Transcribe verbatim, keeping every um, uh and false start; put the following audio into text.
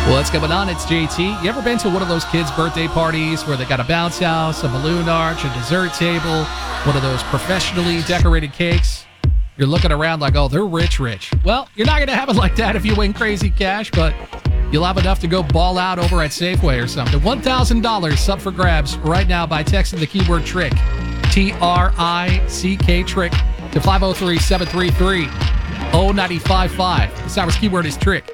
What's going on? It's J T. You ever been to one of those kids' birthday parties where they got a bounce house, a balloon arch, a dessert table, one of those professionally decorated cakes? You're looking around like, oh, they're rich, rich. Well, you're not going to have it like that if you win crazy cash, but you'll have enough to go ball out over at Safeway or something. one thousand dollars up for grabs right now by texting the keyword TRICK, T R I C K, TRICK, to five oh three, seven three three, oh nine five five. This hour's keyword is TRICK.